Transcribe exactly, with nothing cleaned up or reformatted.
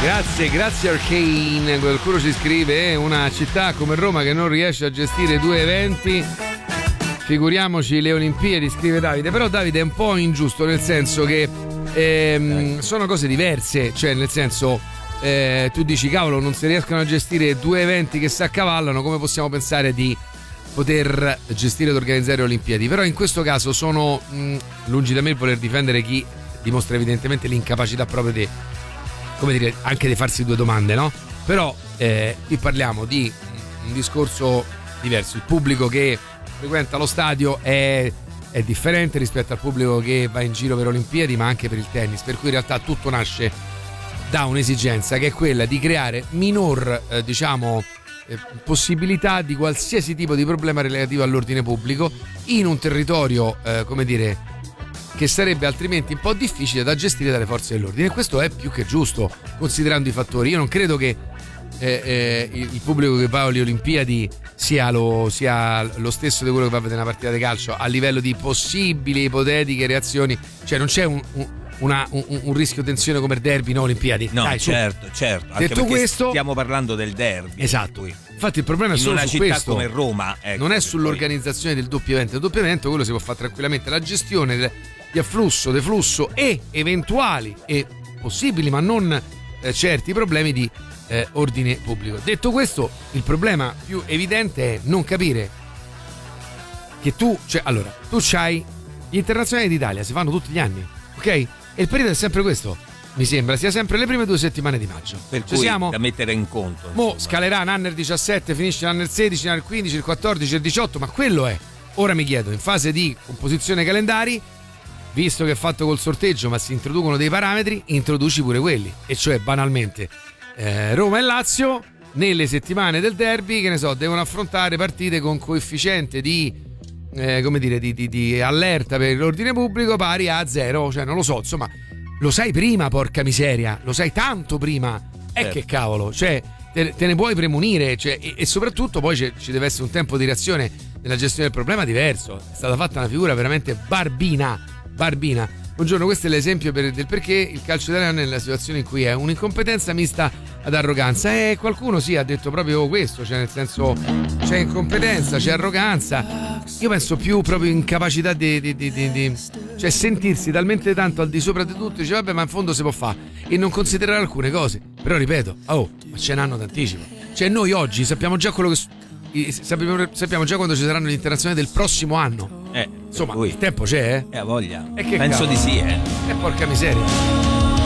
Grazie, grazie Arcane. Qualcuno ci scrive: eh, una città come Roma che non riesce a gestire due eventi, figuriamoci le Olimpiadi, scrive Davide. Però Davide è un po' ingiusto, nel senso che ehm, sono cose diverse, cioè nel senso eh, tu dici cavolo, non si riescono a gestire due eventi che si accavallano, come possiamo pensare di poter gestire ed organizzare le Olimpiadi? Però in questo caso sono mh, lungi da me il voler difendere chi dimostra evidentemente l'incapacità proprio di, come dire, anche di farsi due domande, no? Però eh, qui parliamo di un discorso diverso. Il pubblico che frequenta lo stadio è, è differente rispetto al pubblico che va in giro per Olimpiadi, ma anche per il tennis, per cui in realtà tutto nasce da un'esigenza che è quella di creare minor eh, diciamo eh, possibilità di qualsiasi tipo di problema relativo all'ordine pubblico in un territorio eh, come dire che sarebbe altrimenti un po' difficile da gestire dalle forze dell'ordine, e questo è più che giusto considerando i fattori. Io non credo che eh, eh, il pubblico che va alle Olimpiadi sia lo, sia lo stesso di quello che va a vedere una partita di calcio a livello di possibili ipotetiche reazioni, cioè non c'è un, un, una, un, un rischio tensione come il derby, no? Olimpiadi, no, dai, certo, su. certo, anche detto questo, stiamo parlando del derby, esatto, infatti il problema è in solo una su città questo, come Roma, ecco, non è sull'organizzazione del doppio evento. Il doppio evento quello si può fare tranquillamente, la gestione del, di afflusso, deflusso e eventuali e possibili ma non eh, certi problemi di eh, ordine pubblico. Detto questo, il problema più evidente è non capire che tu, cioè allora, tu c'hai gli internazionali d'Italia, si fanno tutti gli anni, ok? E il periodo è sempre questo, mi sembra sia sempre le prime due settimane di maggio. Per cioè cui siamo da mettere in conto, mo scalerà l'Under diciassette, finisce l'Under sedici, l'Under quindici, il quattordici, il diciotto, ma quello è. Ora mi chiedo, in fase di composizione calendari, visto che è fatto col sorteggio ma si introducono dei parametri, introduci pure quelli, e cioè banalmente eh, Roma e Lazio nelle settimane del derby, che ne so, devono affrontare partite con coefficiente di eh, come dire di, di, di allerta per l'ordine pubblico pari a zero, cioè non lo so, insomma lo sai prima, porca miseria, lo sai tanto prima, e certo. Che cavolo, cioè te, te ne puoi premunire, cioè, e, e soprattutto poi ci deve essere un tempo di reazione nella gestione del problema diverso. È stata fatta una figura veramente barbina Barbina. Buongiorno, questo è l'esempio per, del perché il calcio italiano è nella situazione in cui è un'incompetenza mista ad arroganza, e qualcuno sì ha detto proprio questo, cioè nel senso c'è incompetenza, c'è arroganza. Io penso più proprio incapacità di, di, di, di, di cioè sentirsi talmente tanto al di sopra di tutto, dice vabbè ma in fondo si può fare, e non considerare alcune cose. Però ripeto, oh, ma c'è un anno d'anticipo, cioè noi oggi sappiamo già quello che sappiamo, sappiamo già quando ci saranno gli internazionali del prossimo anno. Eh, insomma, lui. il tempo c'è, eh? Eh, ha voglia. E che penso cavolo. di sì, eh. E porca miseria.